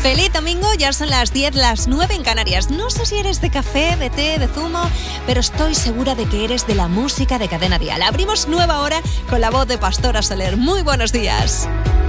Feliz domingo, ya son las 10, las 9 en Canarias. No sé si eres de café, de té, de zumo, pero estoy segura de que eres de la música de Cadena Dial. Abrimos nueva hora con la voz de Pastora Soler. Muy buenos días.